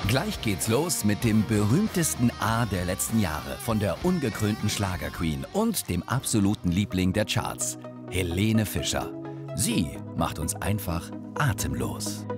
Gleich geht's los mit dem berühmtesten A der letzten Jahre von der ungekrönten Schlagerqueen und dem absoluten Liebling der Charts, Helene Fischer. Sie macht uns einfach atemlos.